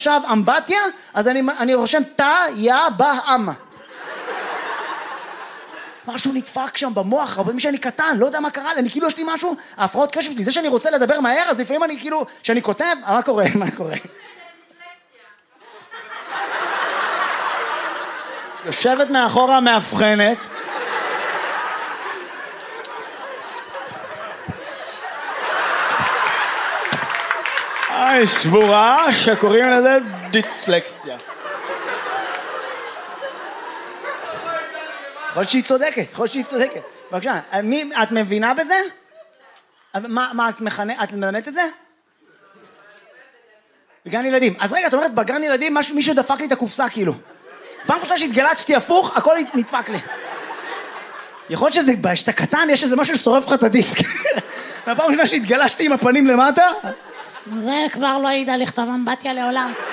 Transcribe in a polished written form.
עכשיו אמבטיה, אז אני רושם תא יא באמה. משהו נדפק שם במוח, הרבה משאני קטן, לא יודע מה קרה לי, אני כאילו יש לי משהו, ההפרעות קשב שלי, זה שאני רוצה לדבר מהר, אז לפעמים אני כאילו, שאני כותב, מה קורה? יושבת מאחורה מאבחנת. סבורה שקוראים לזה דיסלקציה. יכול שהיא צודקת. בבקשה, את מבינה בזה? מה את מלמדת את זה? בגן ילדים. אז רגע, את אומרת, בגן ילדים מישהו דפק לי את הקופסה כאילו. פעם ראשונה שהתגלת שתי הפוך, הכל נדפק לי. יכול להיות שזה, שאתה קטן, יש איזה משהו ששורף לך את הדיסק. והפעם ראשונה שהתגלשתי עם הפנים למטה, זה כבר לא ידע לכתוב אמבטיה לעולם.